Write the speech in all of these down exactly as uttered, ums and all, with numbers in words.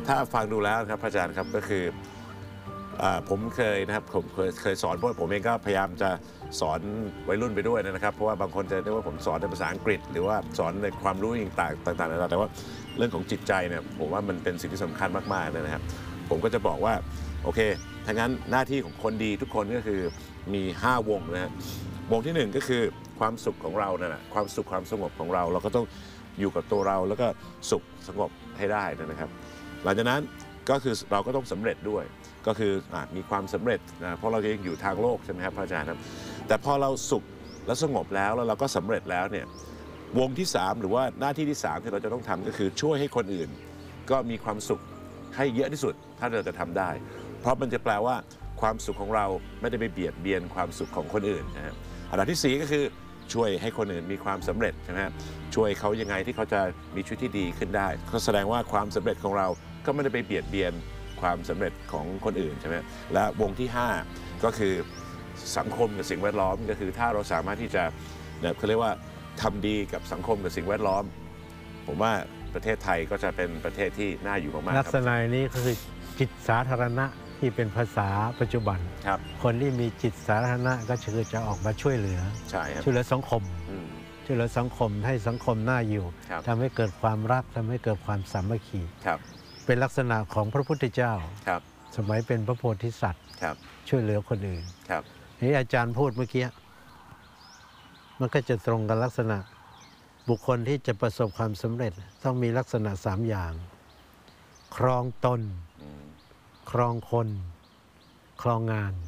ถ้าฟังดูแล้วครับอาจารย์ครับก็คือผมเคยนะครับผมเคยเคยสอนเพราะผมเองก็พยายามจะสอนวัยรุ่นไปด้วยนะครับเพราะว่าบางคนจะเรียกว่าผมสอนในภาษาอังกฤษหรือว่าสอนในความรู้ต่างต่างๆแต่ว่าเรื่องของจิตใจเนี่ยผมว่ามันเป็นสิ่งที่สำคัญมากๆเลยนะครับผมก็จะบอกว่าโอเคถ้างั้นหน้าที่ของคนดีทุกคนก็คือมีห้าวงนะฮะวงที่หนึ่งก็คือความสุขของเรานั่นแหละความสุขความสงบของเราเราก็ต้องอยู่กับตัวเราแล้วก็สุขสงบให้ได้นะครับหลังจากนั้นก็คือเราก็ต้องสำเร็จด้วยก็คืออมีความสำเร็จนะเพราะเรายังอยู่ทางโลกใช่ไหมครับพระอาจารย์ครับแต่พอเราสุขและสงบแล้วแล้วเราก็สำเร็จแล้วเนี่ยวงที่สามหรือว่าหน้าที่ที่สามที่เราจะต้องทำก็คือช่วยให้คนอื่นก็มีความสุขให้เยอะที่สุดถ้าเราจะทำได้เพราะมันจะแปลว่าความสุขของเราไม่ได้ไปเบียดเบียนความสุขของคนอื่นนะครับอันดับที่สี่ก็คือช่วยให้คนอื่นมีความสำเร็จใช่ไหมครับช่วยเขายังไงที่เขาจะมีชีวิตที่ดีขึ้นได้ก็แสดงว่าความสำเร็จของเราก็ไม่ได้ไปเบียดเบียนความสำเร็จของคนอื่นใช่ไหมและวงที่ห้าก็คือสังคมกับสิ่งแวดล้อมก็คือถ้าเราสามารถที่จะเนี่ยเขาเรียกว่าทำดีกับสังคมกับสิ่งแวดล้อมผมว่าประเทศไทยก็จะเป็นประเทศที่น่าอยู่มากๆลักษณะนี้ก็คือจิตสาธารณะที่เป็นภาษาปัจจุบันครับ คนที่มีจิตสาธารณะก็คือจะออกมาช่วยเหลือใช่ครับช่วยเหลือสังคมช่วยเหลือสังคมให้สังคมน่าอยู่ทำให้เกิดความรักทำให้เกิดความสามัคคีเป็นลักษณะของพระพุทธเจ้าสมัยเป็นพระโพธิสัตว์ช่วยเหลือคนอื่นนี่อาจารย์พูดเมื่อกี้มันก็จะตรงกับลักษณะบุคคลที่จะประสบความสำเร็จต้องมีลักษณะสามอย่างครองตนครองคนครองงาน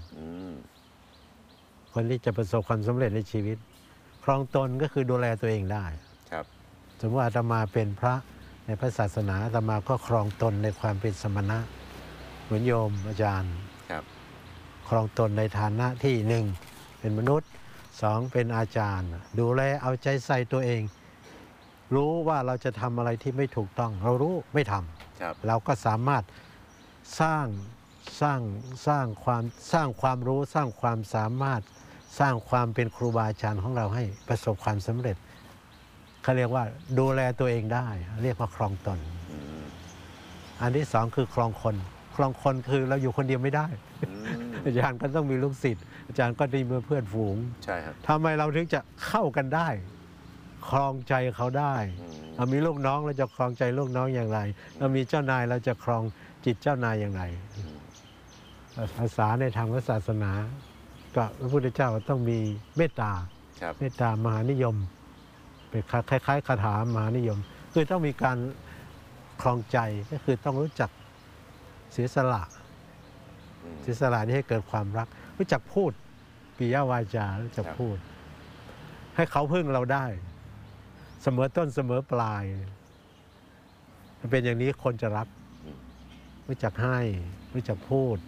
คนที่จะประสบความสำเร็จในชีวิตครองตนก็คือดูแลตัวเองได้ครับสมมติว่าอาตมาเป็นพระในพระศาสนาอาตมาก็ครองตนในความเป็นสมณะเหมือนโยมอาจารย์ครับครองตนในฐานะที่หนึ่งเป็นมนุษย์สองเป็นอาจารย์ดูแลเอาใจใส่ตัวเองรู้ว่าเราจะทำอะไรที่ไม่ถูกต้องเรารู้ไม่ทำเราก็สามารถสร้างสร้างสร้างความสร้างความรู้สร้างความสามารถสร้างความเป็นครูบาอาจารย์ของเราให้ประสบความสำเร็จเขาเรียกว่าดูแลตัวเองได้เรียกว่าครองตนอันที่สองคือครองคนครองคนคือเราอยู่คนเดียวไม่ได้อาจารย์ก็ต้องมีลูกศิษย์อาจารย์ก็ดีเมื่อเพื่อนฝูงใช่ครับทำไมเราถึงจะเข้ากันได้ครองใจเขาได้เรามีลูกน้องเราจะครองใจลูกน้องอย่างไรเรามีเจ้านายเราจะครองจิตเจ้านายอย่างไรภาษาในทางศาสนาก็พระพุทธเจ้าต้องมีเมตตาเมตตามหานิยมเป็นคล้ายๆคาถามหานิยมคือต้องมีการครองใจก็คือต้องรู้จักเสียสละเสียสละนี่ให้เกิดความรักรู้จักพูดปิยวาจารู้จักพูดให้เขาพึ่งเราได้เสมอต้นเสมอปลายมันเป็นอย่างนี้คนจะรักรู้จักให้รู้จักพูด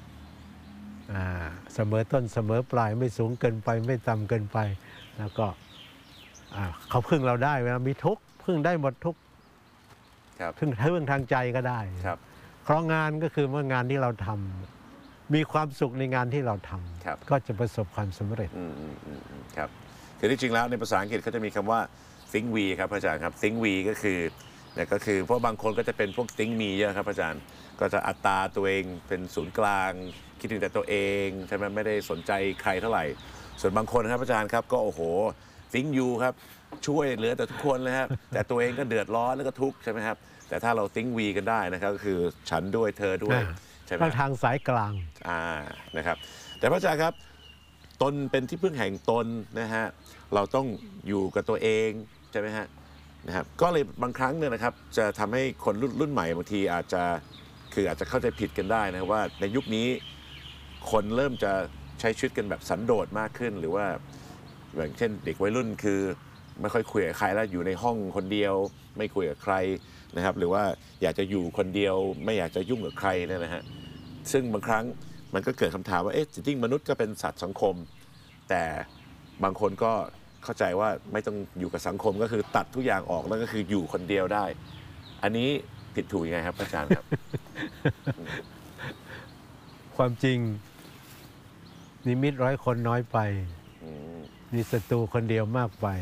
เสมอต้นเสมอปลายไม่สูงเกินไปไม่ต่ำเกินไปแล้วก็เขาพึ่งเราได้เวลามีทุกข์พึ่งได้หมดทุกข์พึ่งพึ่งทางใจก็ได้ครองงานก็คือเมื่องานที่เราทำมีความสุขในงานที่เราทำก็จะประสบความสำเร็จครับคือที่จริงแล้วในภาษาอังกฤษเขาจะมีคำว่า think we ครับอาจารย์ครับ think we ก็คือเนี่ยก็คือเพราะบางคนก็จะเป็นพวก think me เยอะครับอาจารย์ก็จะอัตราตัวเองเป็นศูนย์กลางคิดถึงแต่ตัวเองใช่ไหมไม่ได้สนใจใครเท่าไหร่ส่วนบางคนครับอาจารย์ครับก็โอ้โห think you ครับช่วยเหลือแต่ทุกคนเลยครับแต่ตัวเองก็เดือดร้อนแล้วก็ทุกข์ใช่ไหมครับแต่ถ้าเรา think we กันได้นะครับก็คือฉันด้วยเธอด้วยใช่ไหมทางสายกลางอ่านะครับแต่พระอาจารย์ครับตนเป็นที่พึ่งแห่งตนนะฮะเราต้องอยู่กับตัวเองใช่ไหมฮะนะครับก็เลยบางครั้งเนี่ยนะครับจะทำให้คนรุ่นรุ่นใหม่บางทีอาจจะคืออาจจะเข้าใจผิดกันได้นะว่าในยุคนี้คนเริ่มจะใช้ชีวิตกันแบบสันโดษมากขึ้นหรือว่าอย่างเช่นเด็กวัยรุ่นคือไม่ค่อยคุยกับใครแล้วอยู่ในห้องคนเดียวไม่คุยกับใครนะครับหรือว่าอยากจะอยู่คนเดียวไม่อยากจะยุ่งกับใครเนี่ยนะฮะซึ่งบางครั้งมันก็เกิดคำถามว่าเอ๊ะจริงๆมนุษย์ก็เป็นสัตว์สังคมแต่บางคนก็เข้าใจว่าไม่ต้องอยู่กับสังคมก็คือตัดทุกอย่างออกแล้วก็คืออยู่คนเดียวได้อันนี้ผิดถูกยังไงครับอาจารย์ครับความจริงนิมิตร้อยคนน้อยไปมีศัตรูคนเดียวมากไป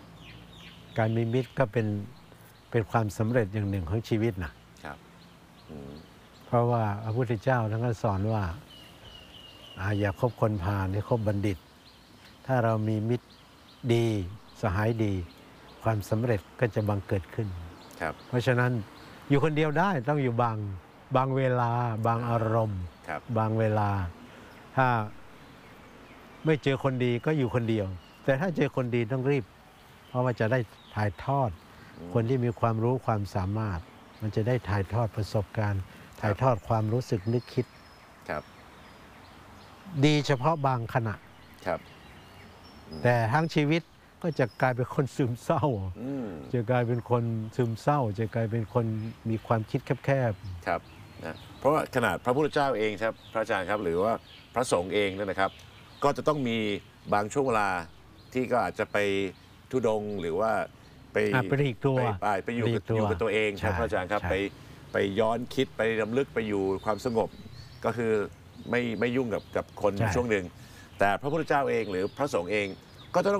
การมีมิตรก็เป็นเป็นความสำเร็จอย่างหนึ่งของชีวิตนะครับเพราะว่าพระพุทธเจ้าท่านก็สอนว่าอ่าอย่าคบคนพาลให้คบบัณฑิต ถ้าเรามีมิตรดีสหายดี ความสำเร็จก็จะบังเกิดขึ้นครับเพราะฉะนั้นอยู่คนเดียวได้ต้องอยู่บางบางเวลาบางอารมณ์ครับบางเวลา ถ้าไม่เจอคนดีก็อยู่คนเดียว แต่ถ้าเจอคนดีต้องรีบ เพราะว่าจะได้ถ่ายทอด คนที่มีความรู้ความสามารถ มันจะได้ถ่ายทอดประสบการณ์ ถ่ายทอดความรู้สึกนึกคิดครับดีเฉพาะบางขณะครับแต่ทั้งชีวิตก็จะกลายเป็นคนซึมเศร้าอืมจะกลายเป็นคนซึมเศร้า จะกลายเป็นคนมีความคิดแคบครับนะเพราะว่าขนาดพระพุทธเจ้าเองครับพระอาจารย์ครับหรือว่าพระสงฆ์เองเนี่ยนะครับ ก็จะต้องมีบางช่วงเวลาที่ก็อาจจะไปทุดงค์หรือว่าไปอ่ะไปหลีกตัวไปไปไปอยู่หลีกับกตัวอยู่กับตัวเองครับใช่พระอาจารย์ครับใช่ไปไปย้อนคิดไปรำลึกไปอยู่ความสงบ ก็คือไม่ไม่ยุ่งกับกับคนใช่ช่วงหนึ่งแต่พระพุทธเจ้าเองหรือพระสงฆ์เองก็จะต้อง